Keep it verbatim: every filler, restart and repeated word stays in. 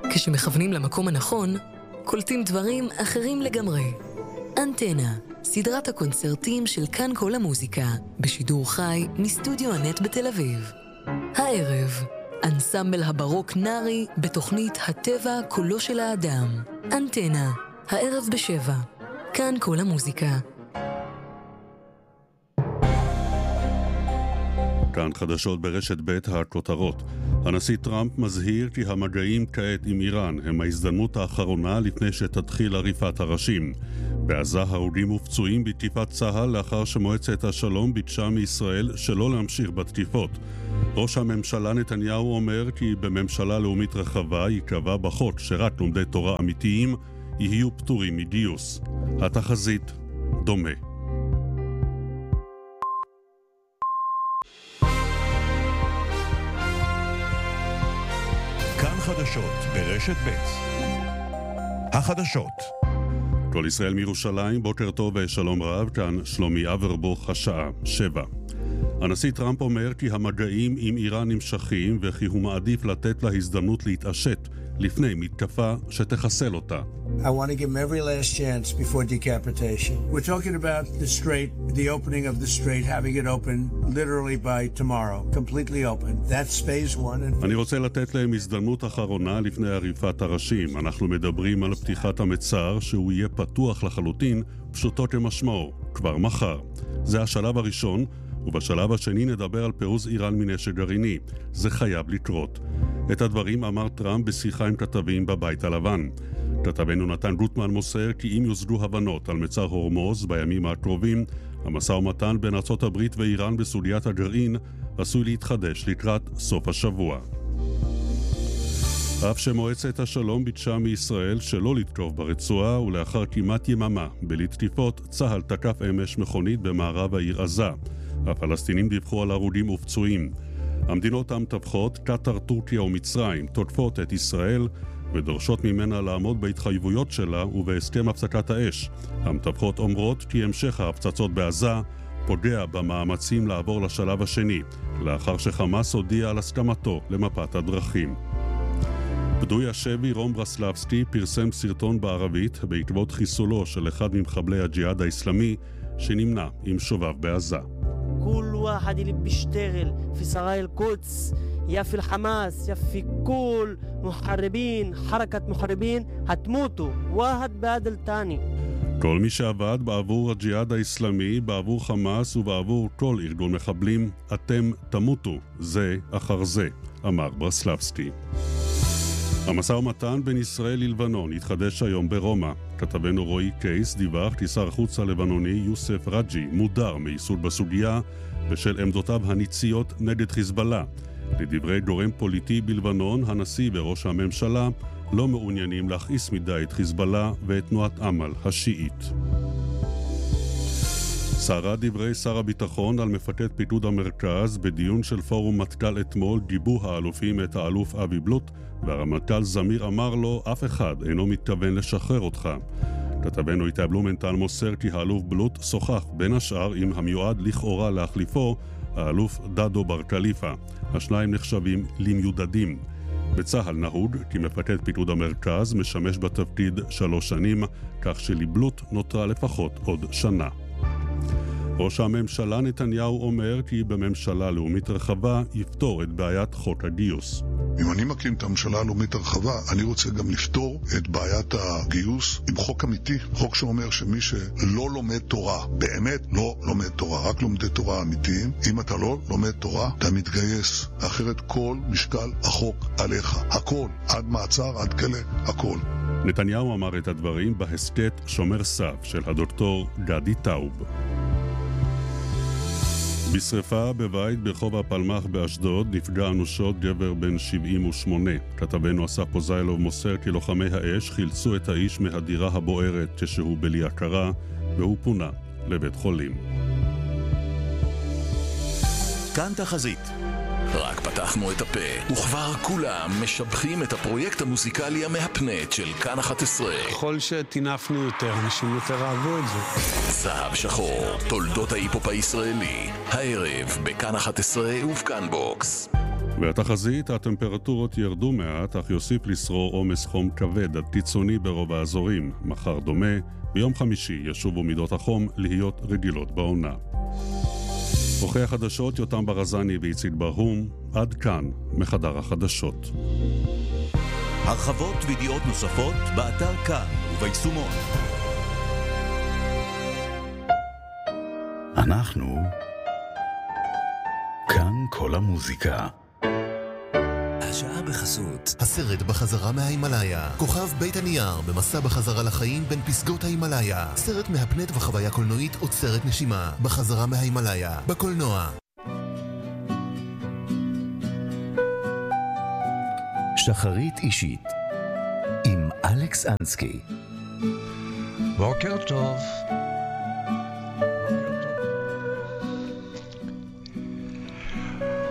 כשמכוונים למקום הנכון, קולטים דברים אחרים לגמרי. אנטנה, סדרת הקונצרטים של כאן כל המוזיקה, בשידור חי מסטודיו הנט בתל אביב. הערב, אנסמבל הברוק נארי בתוכנית הטבע קולו של האדם. אנטנה, הערב בשבע. כאן כל המוזיקה. כאן חדשות ברשת ב' הכותרות. הנשיא טראמפ מזהיר כי המגעים כעת עם איראן הם ההזדמנות האחרונה לפני שתתחיל עריפת הראשים. בעזה הרוגים ופצועים בתקיפת צה"ל לאחר שמועצת השלום ביקשה מישראל שלא להמשיך בתקיפות. ראש הממשלה נתניהו אומר כי בממשלה לאומית רחבה ייקבע בחוק שרק לומדי תורה אמיתיים יהיו פטורים מגיוס. התחזית דומה. כאן חדשות ברשת ב' החדשות. כל ישראל מירושלים, בוקר טוב ושלום רב, כאן שלומי אברבוך, השעה שבע. הנשיא טראמפ אומר כי המגעים עם איראן נמשכים וכי הוא מעדיף לתת לה הזדמנות להתעשת לפני מתקפה שתחסל אותה. I want to give them every last chance before decapitation. We're talking about the strait, the opening of the strait, having it open literally by tomorrow, completely open. That's phase one. And... אני רוצה לתת להם הזדמנות אחרונה לפני עריפת הראשים. אנחנו מדברים על פתיחת המצר שהוא יהיה פתוח לחלוטין, פשוטו כמשמעו, כבר מחר. זה השלב הראשון, ובשלב השני נדבר על פירוז איראן מנשק גרעיני. זה חייב לקרות. את הדברים אמר טראמפ בשיחה עם כתבים בבית הלבן. כתבנו נתן גוטמן מוסר כי אם יושגו הבנות על מצר הורמוז בימים הקרובים, המשא ומתן בין ארצות הברית ואיראן בסוגיית הגרעין עשוי להתחדש לקראת סוף השבוע. אף שמועצת השלום ביקשה מישראל שלא לתקוף ברצועה, ולאחר כמעט יממה בלתקיפות צה"ל תקף אמש מכונית במערב העיר עזה. הפלסטינים דיווחו על הרוגים ופצועים. המדינות המתווכות, קטר, טורקיה ומצרים, תוקפות את ישראל ודורשות ממנה לעמוד בהתחייבויות שלה ובהסכם הפסקת האש. המתווכות אומרות כי המשך ההפצצות בעזה פוגע במאמצים לעבור לשלב השני, לאחר שחמאס הודיע על הסכמתו למפת הדרכים. פדוי השבי רום ברסלבסקי פרסם סרטון בערבית בעקבות חיסולו של אחד ממחבלי הג'יהאד האסלאמי שנמנע עם שובב בעזה. كل واحد اللي بيشتغل في سرايا القدس يا في الحماس يا في كل محاربين حركة محاربين هتموتوا واحد بعد الثاني. כל מי שעבד בעבור הג'יהאד האסלאמי, בעבור חמאס ובעבור כל ארגון מחבלים, אתם תמותו זה אחר זה, אמר ברסלבסקי. המשא ומתן בין ישראל ללבנון התחדש היום ברומא. כתבנו רועי קייס דיווח כי שר החוץ הלבנוני יוסף רג'י מודר מייסוד בסוגיה בשל עמדותיו הניציות נגד חיזבאללה. לדברי גורם פוליטי בלבנון, הנשיא וראש הממשלה לא מעוניינים להכעיס מדי את חיזבאללה ואת תנועת אמל השיעית. סערה דברי שר הביטחון על מפקד פיקוד המרכז בדיון של פורום מטכ"ל אתמול. גיבו האלופים את האלוף אבי בלוט והרמטכ"ל זמיר אמר לו אף אחד אינו מתכוון לשחרר אותך. כתבנו איתי בלומנטל מוסר כי האלוף בלוט שוחח בין השאר עם המיועד לכאורה להחליפו, האלוף דדו בר קליפה. השניים נחשבים למיודדים. בצהל נהוג כי מפקד פיקוד המרכז משמש בתפקיד שלוש שנים, כך שלבלוט נותרה לפחות עוד שנה. ראש הממשלה נתניהו אומר כי בממשלה לאומית רחבה יפתור את בעיית חוק הגיוס. אם אני מקים את הממשלה הלאומית הרחבה, אני רוצה גם לפתור את בעיית הגיוס עם חוק אמיתי, חוק שאומר שמי שלא לומד תורה, באמת לא לומד תורה, רק לומדי תורה אמיתיים, אם אתה לא לומד תורה, אתה מתגייס, אחרת כל משקל החוק עליך, הכל, עד מעצר, עד כלא, הכל. נתניהו אמר את הדברים בהסכת שומר סף של הדוקטור גדי טאוב. בשריפה בבית ברחוב הפלמח באשדוד נפגע אנושות גבר בן שבעים ושמונה. כתבנו אסף פוזיילוב מוסר כי לוחמי האש חילצו את האיש מהדירה הבוערת כשהוא בלי הכרה, והוא פונה לבית חולים. כאן תחזית. רק פתחנו את הפה, וכבר כולם משבחים את הפרויקט המוזיקלי המהפנט של כאן אחת עשרה. ככל שתינפנו יותר, אנשים יותר אהבו את זה. זהב שחור, תולדות ההיפופ הישראלי, הערב בכאן אחת עשרה ובכאן בוקס. והתחזית, הטמפרטורות ירדו מעט, אך יוסיף לשרור עומס חום כבד עד קיצוני ברוב האזורים. מחר דומה, ביום חמישי ישובו מידות החום להיות רגילות בעונה. עורכי החדשות יותם ברזני ואיציק ברהום, עד כאן מחדר החדשות. הרחבות וידיעות נוספות באתר כאן וביישומון. אנחנו כאן כל המוזיקה. השעה בחסות הסרט בחזרה מההימלאיה, כוכב בית הנייר במסע בחזרה לחיים בין פסגות ההימלאיה, סרט מהפנט וחוויה קולנועית עוצרת נשימה, בחזרה מההימלאיה, בקולנוע. שחרית אישית עם אלכס אנסקי. בוקר טוב.